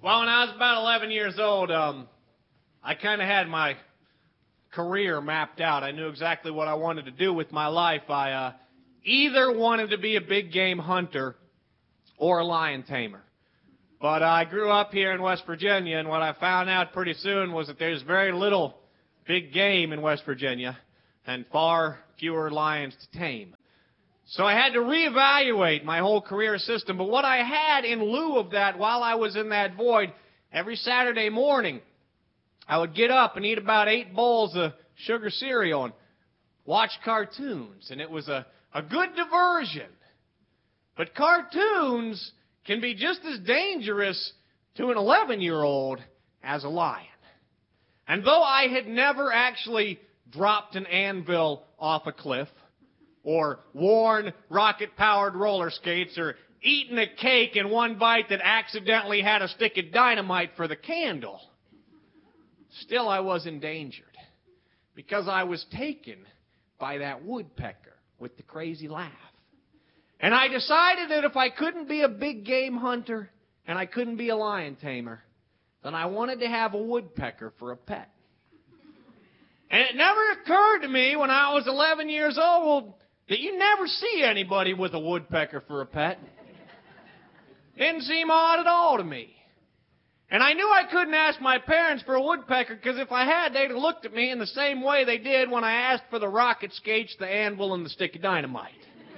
Well, when I was about 11 years old, I kind of had my career mapped out. I knew exactly what I wanted to do with my life. I either wanted to be a big game hunter or a lion tamer. But I grew up here in West Virginia, and what I found out pretty soon was that there's very little big game in West Virginia and far fewer lions to tame. So I had to reevaluate my whole career system. But what I had in lieu of that while I was in that void, every Saturday morning, I would get up and eat about 8 bowls of sugar cereal and watch cartoons. And it was a good diversion. But cartoons can be just as dangerous to an 11-year-old as a lion. And though I had never actually dropped an anvil off a cliff, or worn rocket-powered roller skates, or eaten a cake in one bite that accidentally had a stick of dynamite for the candle, still I was endangered, because I was taken by that woodpecker with the crazy laugh. And I decided that if I couldn't be a big game hunter and I couldn't be a lion tamer, then I wanted to have a woodpecker for a pet. And it never occurred to me when I was 11 years old that you never see anybody with a woodpecker for a pet. Didn't seem odd at all to me. And I knew I couldn't ask my parents for a woodpecker, because if I had, they'd have looked at me in the same way they did when I asked for the rocket skates, the anvil, and the stick of dynamite.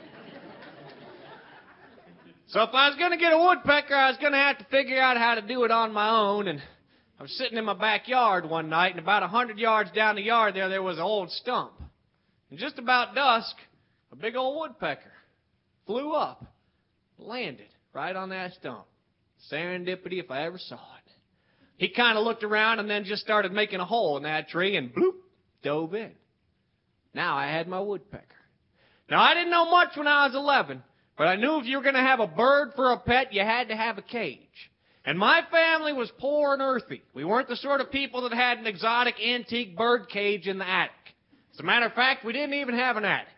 So if I was going to get a woodpecker, I was going to have to figure out how to do it on my own. And I was sitting in my backyard one night, and about 100 yards down the yard there was an old stump. And just about dusk, a big old woodpecker flew up, landed right on that stump. Serendipity if I ever saw it. He kind of looked around and then just started making a hole in that tree and bloop, dove in. Now I had my woodpecker. Now I didn't know much when I was 11, but I knew if you were going to have a bird for a pet, you had to have a cage. And my family was poor and earthy. We weren't the sort of people that had an exotic antique bird cage in the attic. As a matter of fact, we didn't even have an attic.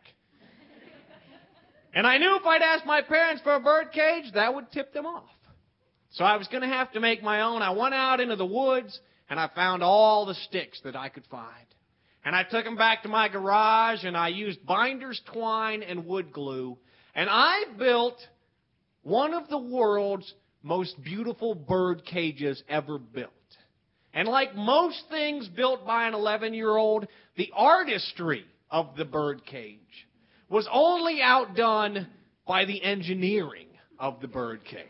And I knew if I'd asked my parents for a bird cage, that would tip them off. So I was going to have to make my own. I went out into the woods, and I found all the sticks that I could find. And I took them back to my garage, and I used binders, twine, and wood glue. And I built one of the world's most beautiful bird cages ever built. And like most things built by an 11-year-old, the artistry of the bird cage was only outdone by the engineering of the bird cage.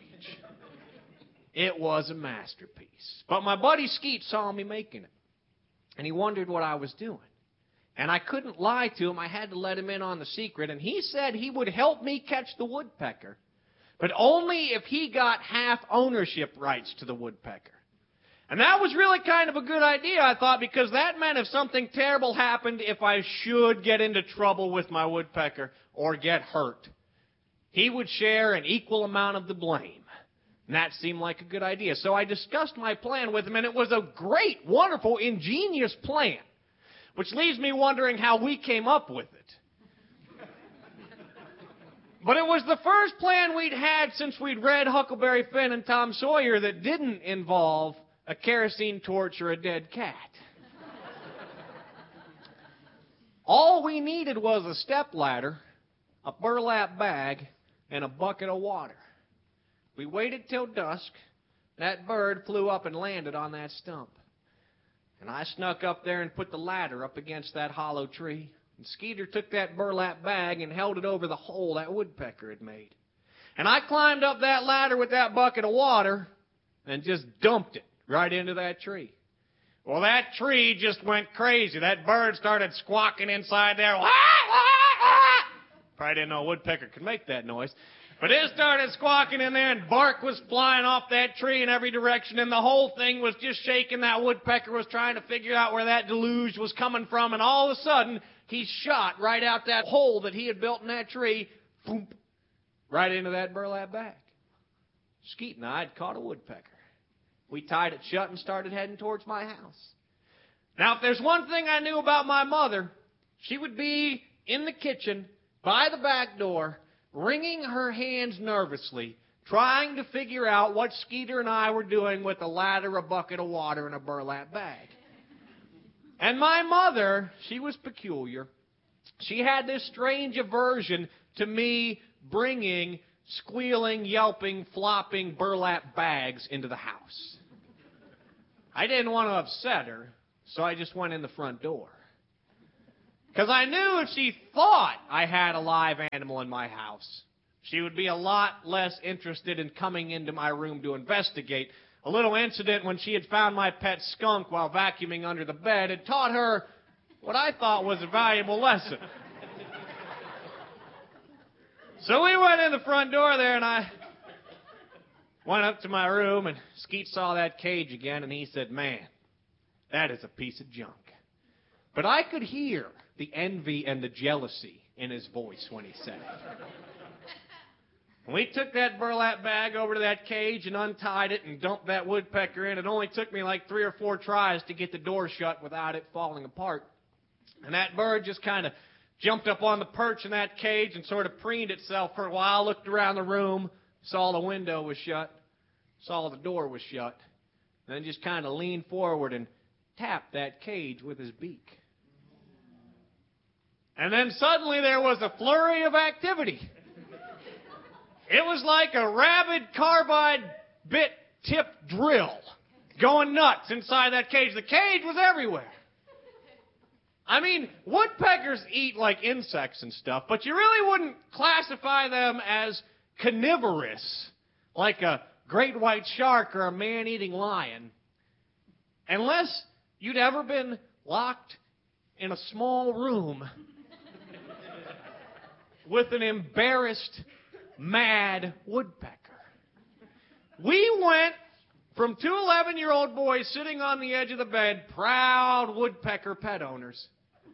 It was a masterpiece. But my buddy Skeet saw me making it, and he wondered what I was doing. And I couldn't lie to him. I had to let him in on the secret. And he said he would help me catch the woodpecker, but only if he got half ownership rights to the woodpecker. And that was really kind of a good idea, I thought, because that meant if something terrible happened, if I should get into trouble with my woodpecker or get hurt, he would share an equal amount of the blame. And that seemed like a good idea. So I discussed my plan with him, and it was a great, wonderful, ingenious plan, which leaves me wondering how we came up with it. But it was the first plan we'd had since we'd read Huckleberry Finn and Tom Sawyer that didn't involve a kerosene torch or a dead cat. All we needed was a stepladder, a burlap bag, and a bucket of water. We waited till dusk. That bird flew up and landed on that stump. And I snuck up there and put the ladder up against that hollow tree. And Skeeter took that burlap bag and held it over the hole that woodpecker had made. And I climbed up that ladder with that bucket of water and just dumped it right into that tree. Well, that tree just went crazy. That bird started squawking inside there. Probably didn't know a woodpecker could make that noise. But it started squawking in there, and bark was flying off that tree in every direction, and the whole thing was just shaking. That woodpecker was trying to figure out where that deluge was coming from, and all of a sudden, he shot right out that hole that he had built in that tree, boom, right into that burlap bag. Skeet and I had caught a woodpecker. We tied it shut and started heading towards my house. Now, if there's one thing I knew about my mother, she would be in the kitchen by the back door, wringing her hands nervously, trying to figure out what Skeeter and I were doing with a ladder, a bucket of water, and a burlap bag. And my mother, she was peculiar. She had this strange aversion to me bringing squealing, yelping, flopping burlap bags into the house. I didn't want to upset her, so I just went in the front door. Because I knew if she thought I had a live animal in my house, she would be a lot less interested in coming into my room to investigate. A little incident when she had found my pet skunk while vacuuming under the bed had taught her what I thought was a valuable lesson. So we went in the front door there, and I went up to my room, and Skeet saw that cage again, and he said, "Man, that is a piece of junk." But I could hear the envy and the jealousy in his voice when he said it. We took that burlap bag over to that cage and untied it and dumped that woodpecker in. It only took me like 3 or 4 tries to get the door shut without it falling apart. And that bird just kind of jumped up on the perch in that cage and sort of preened itself for a while, looked around the room, saw the window was shut, saw the door was shut, and then just kind of leaned forward and tapped that cage with his beak. And then suddenly there was a flurry of activity. It was like a rabid carbide bit tip drill going nuts inside that cage. The cage was everywhere. I mean, woodpeckers eat like insects and stuff, but you really wouldn't classify them as carnivorous, like a great white shark or a man-eating lion, unless you'd ever been locked in a small room with an embarrassed, mad woodpecker. We went from 2 11-year-old boys sitting on the edge of the bed, proud woodpecker pet owners,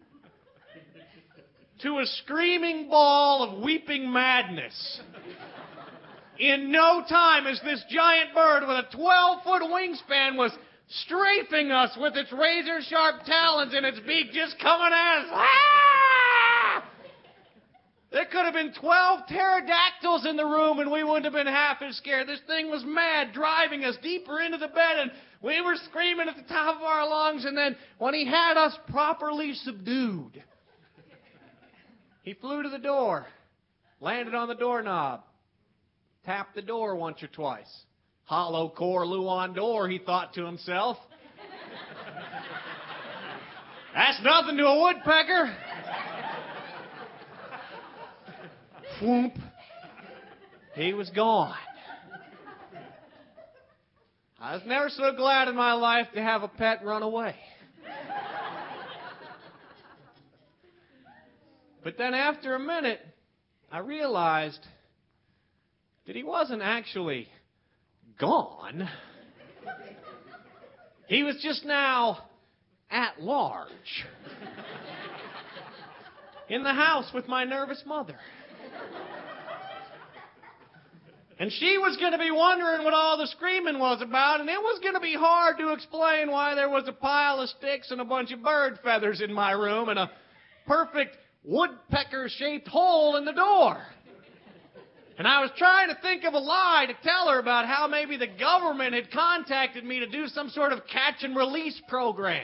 to a screaming ball of weeping madness in no time as this giant bird with a 12-foot wingspan was strafing us with its razor-sharp talons and its beak just coming at us. Ah! There could have been 12 pterodactyls in the room and we wouldn't have been half as scared. This thing was mad, driving us deeper into the bed, and we were screaming at the top of our lungs, and then when he had us properly subdued, he flew to the door, landed on the doorknob, tapped the door once or twice. Hollow core Luan door, he thought to himself. That's nothing to a woodpecker. Whoop. He was gone. I was never so glad in my life to have a pet run away. But then after a minute, I realized that he wasn't actually gone. He was just now at large in the house with my nervous mother. And she was going to be wondering what all the screaming was about, and it was going to be hard to explain why there was a pile of sticks and a bunch of bird feathers in my room and a perfect woodpecker-shaped hole in the door. And I was trying to think of a lie to tell her about how maybe the government had contacted me to do some sort of catch and release program.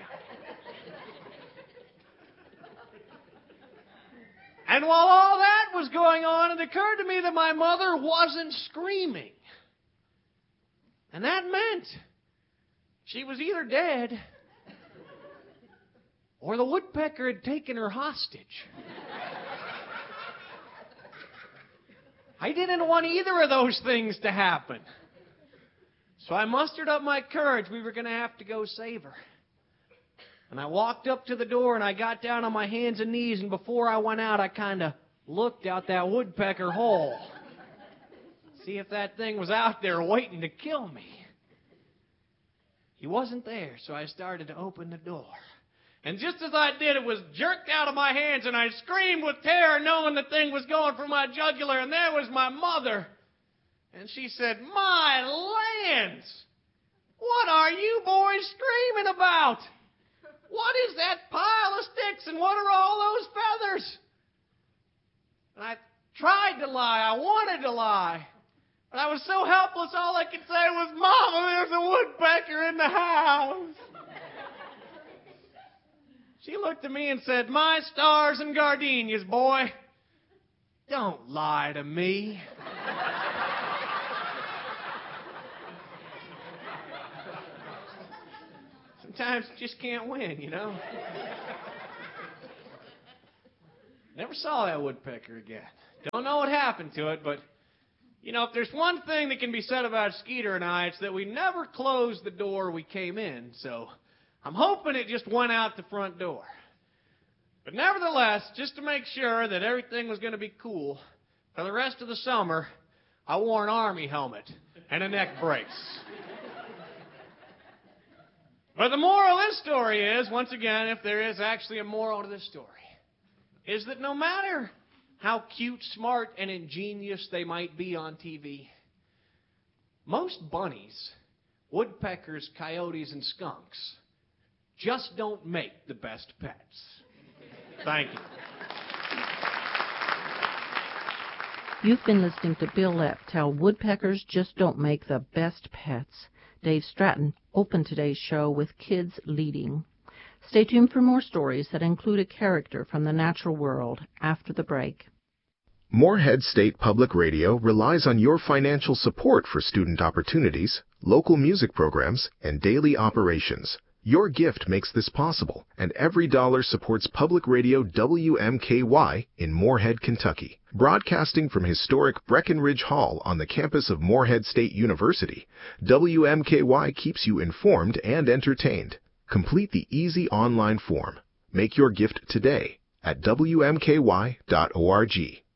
And while all that was going on, it occurred to me that my mother wasn't screaming. And that meant she was either dead or the woodpecker had taken her hostage. I didn't want either of those things to happen. So I mustered up my courage. We were going to have to go save her. And I walked up to the door and I got down on my hands and knees, and before I went out, I kind of looked out that woodpecker hole. See if that thing was out there waiting to kill me. He wasn't there, so I started to open the door. And just as I did, it was jerked out of my hands, and I screamed with terror, knowing the thing was going for my jugular, and there was my mother. And she said, "My lands! What are you boys screaming about? What is that pile of sticks, and what are all those feathers?" And I tried to lie. I wanted to lie. But I was so helpless, all I could say was, Mama, there's a woodpecker in the house. She looked at me and said, my stars and gardenias, boy. Don't lie to me. Sometimes you just can't win, you know. Never saw that woodpecker again. Don't know what happened to it, but, you know, if there's one thing that can be said about Skeeter and I, it's that we never closed the door we came in, so I'm hoping it just went out the front door. But nevertheless, just to make sure that everything was going to be cool, for the rest of the summer, I wore an Army helmet and a neck brace. But the moral of this story is, once again, if there is actually a moral to this story, is that no matter how cute, smart, and ingenious they might be on TV, most bunnies, woodpeckers, coyotes, and skunks just don't make the best pets. Thank you. You've been listening to Bill Epps tell woodpeckers just don't make the best pets. Dave Stratton opened today's show with kids leading. Stay tuned for more stories that include a character from the natural world after the break. Morehead State Public Radio relies on your financial support for student opportunities, local music programs, and daily operations. Your gift makes this possible, and every dollar supports Public Radio WMKY in Morehead, Kentucky. Broadcasting from historic Breckenridge Hall on the campus of Morehead State University, WMKY keeps you informed and entertained. Complete the easy online form. Make your gift today at WMKY.org.